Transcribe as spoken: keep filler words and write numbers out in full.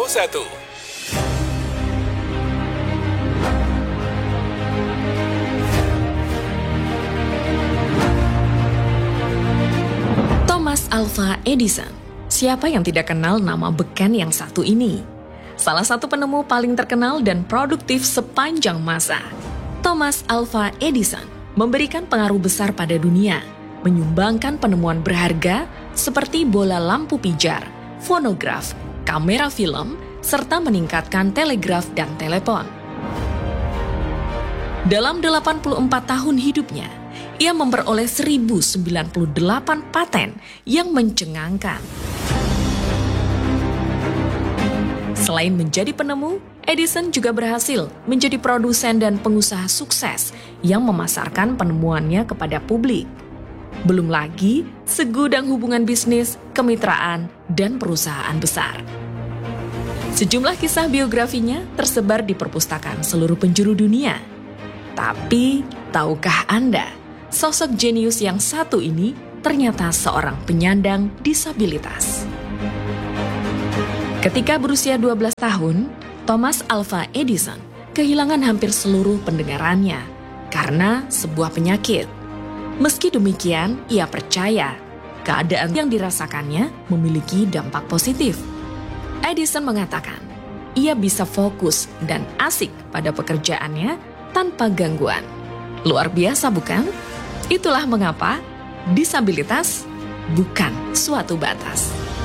satu. Thomas Alva Edison. Siapa yang tidak kenal nama beken yang satu ini? Salah satu penemu paling terkenal dan produktif sepanjang masa. Thomas Alva Edison memberikan pengaruh besar pada dunia, menyumbangkan penemuan berharga seperti bola lampu pijar, fonograf, kamera film, serta meningkatkan telegraf dan telepon. Dalam delapan puluh empat tahun hidupnya, ia memperoleh seribu sembilan puluh delapan paten yang mencengangkan. Selain menjadi penemu, Edison juga berhasil menjadi produsen dan pengusaha sukses yang memasarkan penemuannya kepada publik. Belum lagi segudang hubungan bisnis, kemitraan, dan perusahaan besar. Sejumlah kisah biografinya tersebar di perpustakaan seluruh penjuru dunia. Tapi, tahukah Anda, sosok jenius yang satu ini ternyata seorang penyandang disabilitas. Ketika berusia dua belas tahun, Thomas Alva Edison kehilangan hampir seluruh pendengarannya karena sebuah penyakit. Meski demikian, ia percaya keadaan yang dirasakannya memiliki dampak positif. Edison mengatakan, ia bisa fokus dan asik pada pekerjaannya tanpa gangguan. Luar biasa bukan? Itulah mengapa disabilitas bukan suatu batas.